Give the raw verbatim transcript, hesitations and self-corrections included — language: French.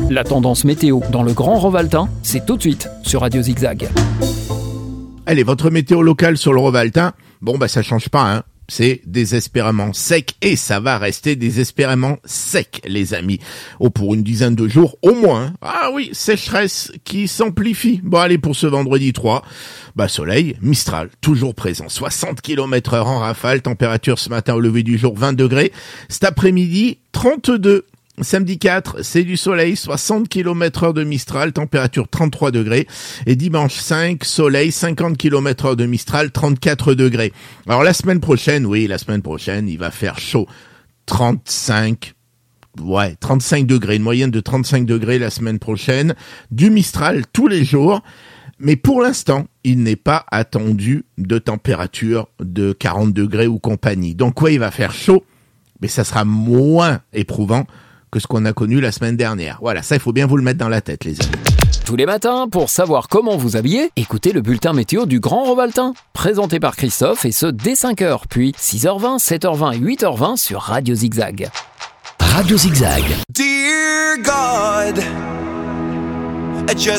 La tendance météo dans le Grand Rovaltain, c'est tout de suite sur Radio Zigzag. Allez, votre météo locale sur le Rovaltain, bon bah ça change pas, hein. C'est désespérément sec et ça va rester désespérément sec, les amis. Oh, pour une dizaine de jours au moins. Ah oui, sécheresse qui s'amplifie. Bon, allez, pour ce vendredi trois, bah soleil, Mistral, toujours présent. soixante kilomètres heure en rafale, température ce matin au lever du jour vingt degrés. Cet après-midi, trente-deux. Samedi quatre, c'est du soleil, soixante kilomètres heure de Mistral, température trente-trois degrés. Et dimanche cinq, soleil, cinquante kilomètres heure de Mistral, trente-quatre degrés. Alors la semaine prochaine, oui, la semaine prochaine, il va faire chaud. trente-cinq, ouais, trente-cinq degrés, une moyenne de trente-cinq degrés la semaine prochaine. Du Mistral tous les jours. Mais pour l'instant, il n'est pas attendu de température de quarante degrés ou compagnie. Donc ouais, il va faire chaud, mais ça sera moins éprouvant que ce qu'on a connu la semaine dernière. Voilà, ça, il faut bien vous le mettre dans la tête, les amis. Tous les matins, pour savoir comment vous habiller, écoutez le bulletin météo du Grand Rovaltain, présenté par Christophe, et ce dès cinq heures, puis six heures vingt, sept heures vingt et huit heures vingt sur Radio Zigzag. Radio Zigzag. Dear God, I just